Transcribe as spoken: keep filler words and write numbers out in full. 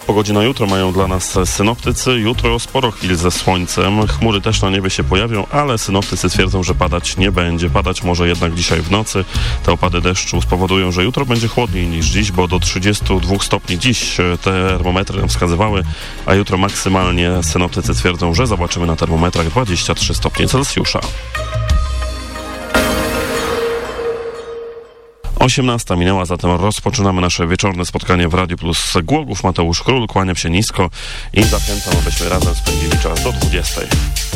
Pogodzie na jutro mają dla nas synoptycy. Jutro sporo chwil ze słońcem. Chmury też na niebie się pojawią, ale synoptycy twierdzą, że padać nie będzie. Padać może jednak dzisiaj w nocy. Te opady deszczu spowodują, że jutro będzie chłodniej niż dziś, bo do trzydziestu dwóch stopni dziś termometry nam wskazywały, a jutro maksymalnie synoptycy twierdzą, że zobaczymy na termometrach dwadzieścia trzy stopnie Celsjusza. osiemnasta minęła, zatem rozpoczynamy nasze wieczorne spotkanie w Radiu Plus Głogów. Mateusz Król, kłaniam się nisko i zachęcam, abyśmy razem spędzili czas do dwudziestej.